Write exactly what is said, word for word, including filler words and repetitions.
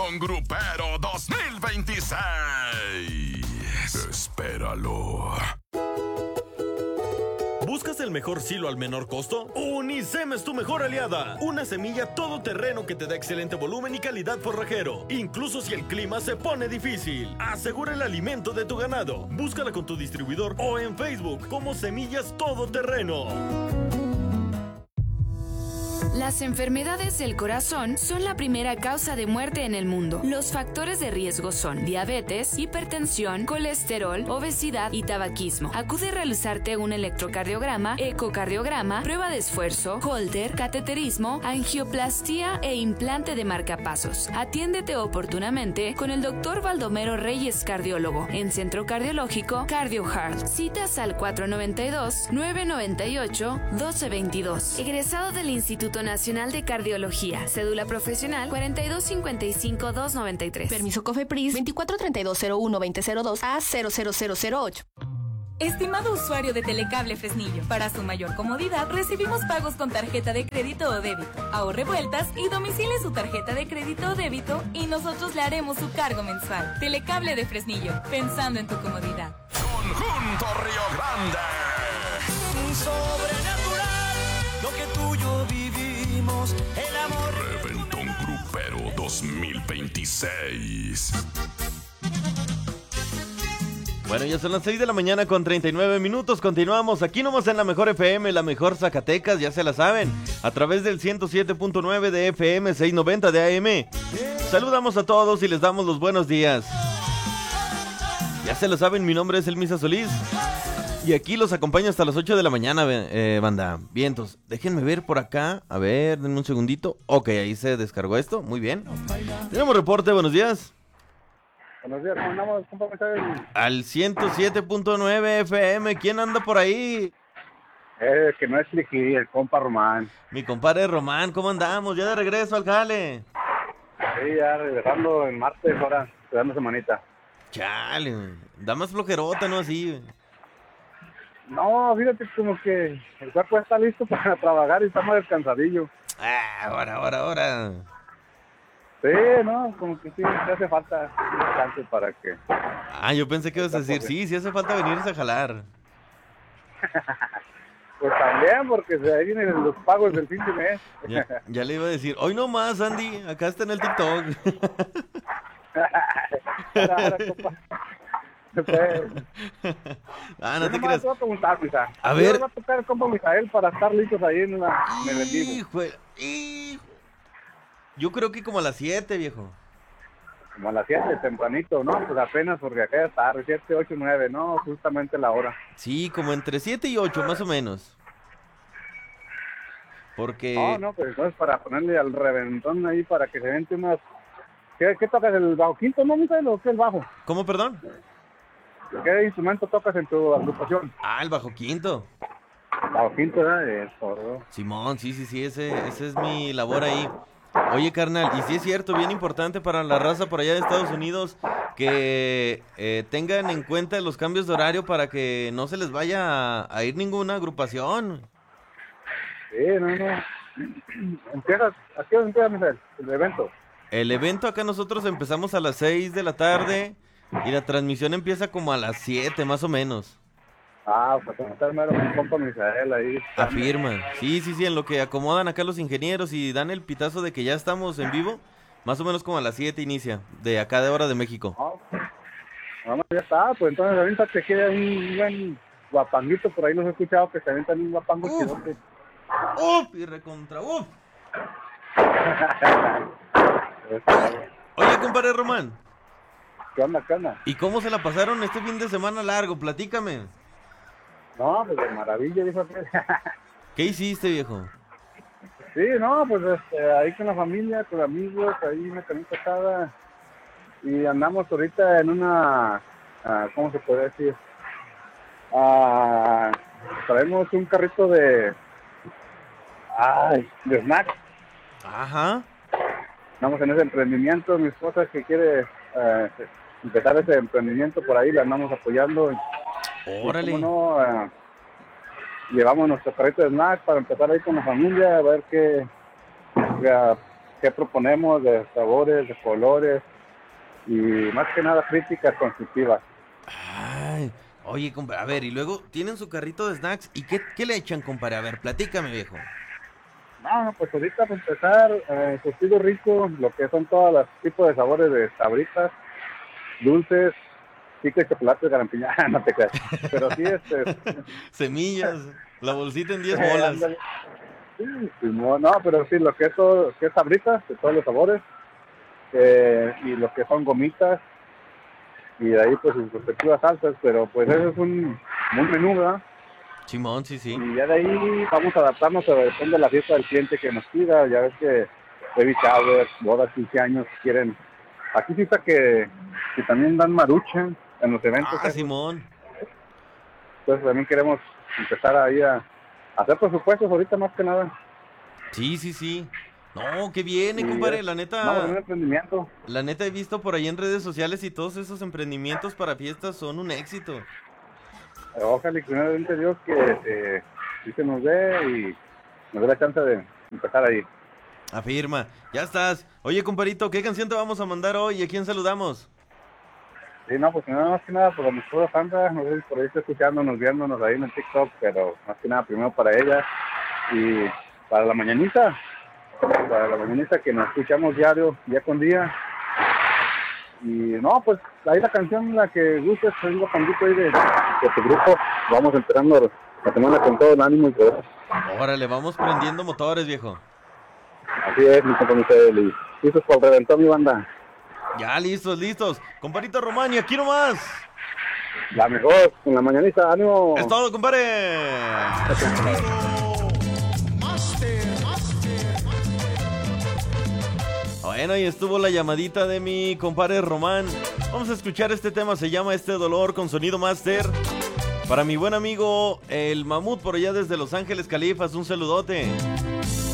Reventón Grupero dos mil veintiséis. Espéralo. ¿Buscas el mejor silo al menor costo? Unicem es tu mejor aliada. Una semilla todoterreno que te da excelente volumen y calidad forrajero, incluso si el clima se pone difícil. Asegura el alimento de tu ganado. Búscala con tu distribuidor o en Facebook como Semillas Todoterreno. Las enfermedades del corazón son la primera causa de muerte en el mundo. Los factores de riesgo son diabetes, hipertensión, colesterol, obesidad y tabaquismo. Acude a realizarte un electrocardiograma, ecocardiograma, prueba de esfuerzo, holter, cateterismo, angioplastía e implante de marcapasos. Atiéndete oportunamente con el doctor Baldomero Reyes, cardiólogo, en Centro Cardiológico CardioHeart. Citas al cuatro nueve dos, nueve nueve ocho, uno dos dos dos. Egresado del Instituto Nacional de Cardiología. Cédula profesional cuarenta y dos cincuenta y cinco, doscientos noventa y tres. Permiso COFEPRIS veinticuatro treinta y dos cero uno veinte cero dos a cero cero cero cero ocho. Estimado usuario de Telecable Fresnillo, para su mayor comodidad recibimos pagos con tarjeta de crédito o débito. Ahorre vueltas y domicile su tarjeta de crédito o débito y nosotros le haremos su cargo mensual. Telecable de Fresnillo, pensando en tu comodidad. Conjunto Río Grande. Sobrenatural, lo que tuyo vivimos, el amor. Reventón Grupero dos mil veintiséis. Bueno, ya son las seis de la mañana con treinta y nueve minutos. Continuamos aquí nomás en la mejor F M, la mejor Zacatecas, ya se la saben. A través del ciento siete punto nueve de F M, seiscientos noventa de A M. Saludamos a todos y les damos los buenos días. Ya se lo saben, mi nombre es Elmisa Solís. Y aquí los acompaño hasta las ocho de la mañana, eh, banda. Vientos, déjenme ver por acá. A ver, denme un segundito. Ok, ahí se descargó esto, muy bien. Tenemos reporte, buenos días. Buenos días, ¿cómo andamos, compa? Al ciento siete punto nueve F M, ¿quién anda por ahí? Eh, que no es Liqui, el compa Román. Mi compadre Román, ¿cómo andamos? Ya de regreso al jale. Sí, ya regresando el martes, ahora, quedando semanita. Chale, da más flojerota, ¿no? Así. No, fíjate como que el cuerpo está listo para trabajar y estamos descansadillo. Ah, ahora, ahora, ahora. Sí, no, como que sí, sí hace falta un descanso para que... Ah, yo pensé que ibas a decir, sí, sí hace falta venirse a jalar. Pues también, porque ahí vienen los pagos del fin de mes. Ya, ya le iba a decir, hoy no más, Andy, acá está en el TikTok. ahora, ahora, compa. Ah, no yo te creas. Voy a, preguntar, Misa. A ver. Yo voy a tocar el compa Misael para estar listos ahí en, una, en el vivo. Hijo, hijo. Yo creo que como a las siete, viejo. Como a las siete, tempranito, ¿no? Pues apenas, porque acá es tarde, siete, ocho, nueve, ¿no? Justamente la hora. Sí, como entre siete y ocho, más o menos. Porque... No, no, pues entonces para ponerle al reventón ahí para que se vente unas... ¿Qué, qué tocas? ¿El bajo quinto, no, Misael, o qué el bajo? ¿Cómo, perdón? ¿Qué instrumento tocas en tu agrupación? Ah, el bajo quinto. Bajo quinto, ¿verdad? Eso. Simón, sí, sí, sí, ese, ese es mi labor ahí. Oye, carnal, y sí es cierto, bien importante para la raza por allá de Estados Unidos que eh, tengan en cuenta los cambios de horario para que no se les vaya a, a ir ninguna agrupación. Sí, no, no. ¿Empiezas? ¿A qué hora empieza, Misael, el evento? El evento acá nosotros empezamos a las seis de la tarde y la transmisión empieza como a las siete, más o menos. Ah, pues como está el mero mi compa Misael ahí. Afirman. Sí, sí, sí, en lo que acomodan acá los ingenieros y dan el pitazo de que ya estamos en vivo, más o menos como a las siete inicia, de acá de hora de México. No, vamos, ya está, pues entonces ahorita te queda un buen guapanguito, por ahí los he escuchado que se aventan un guapango chidote. ¡Uf! Y recontra, ¡uf! Oye, compadre Román. ¿Qué onda, qué onda? ¿Y cómo se la pasaron este fin de semana largo? Platícame. No, pues de maravilla, dijo aquel. ¿Qué hiciste, viejo? Sí, no, pues este, ahí con la familia, con amigos, ahí una camita asada. Y andamos ahorita en una, uh, ¿cómo se puede decir? Uh, traemos un carrito de, ay, de snacks. Ajá. Andamos en ese emprendimiento, mi esposa que quiere uh, empezar ese emprendimiento, por ahí la andamos apoyando. Órale. Y, ¿cómo no? Uh, llevamos nuestro carrito de snacks para empezar ahí con la familia, a ver qué, uh, qué proponemos de sabores, de colores y más que nada críticas constructivas. Ay, oye, compa, a ver, y luego tienen su carrito de snacks. ¿Y qué, qué le echan, compadre? A ver, platícame, viejo. No, pues ahorita para empezar, eh, surtido rico, lo que son todos los tipos de sabores de sabritas, dulces, chicles, chocolates, garampiña, no te creas. Pero sí, este... Semillas, la bolsita en diez bolas. No, no, pero sí, lo que es todo, que es sabritas, de todos los sabores, eh, y lo que son gomitas, y de ahí pues sus respectivas salsas, pero pues eso es un, un menú, ¿verdad? Simón, sí, sí. Y ya de ahí vamos a adaptarnos a depende de la fiesta del cliente que nos pida. Ya ves que baby shower, bodas, quince años, quieren. Aquí sí está que, que también dan marucha en los eventos. Ah, Simón. Entonces también queremos empezar ahí a, a hacer presupuestos ahorita más que nada. Sí, sí, sí. No, que viene, Sí, compadre, es- la neta. No, un emprendimiento. La neta he visto por ahí en redes sociales y todos esos emprendimientos para fiestas son un éxito. Ojalá y primeramente Dios que eh, sí se nos dé y nos dé la chance de empezar ahí. Afirma, ya estás. Oye, compadrito, ¿qué canción te vamos a mandar hoy y a quién saludamos? Sí, no, pues nada más que nada por mi esposa Sandra, no sé si por ahí está escuchándonos, viéndonos ahí en el TikTok, pero más que nada primero para ella y para la mañanita, para la mañanita que nos escuchamos diario, día con día. Y no, pues ahí la canción, la que gustes, soy un bandito ahí de, de tu grupo, vamos empezando la semana con todo el ánimo y todo. Órale, vamos prendiendo motores, viejo. Así es, mi compromiso, y listos por el reventón, mi banda. Ya, listos, listos. Compadrito Román, y aquí nomás. La mejor, en la mañanita, ánimo. Es todo, compadre. Bueno, ahí estuvo la llamadita de mi compadre Román. Vamos a escuchar este tema, se llama Este Dolor con Sonido Master. Para mi buen amigo el Mamut por allá desde Los Ángeles, Califas, un saludote.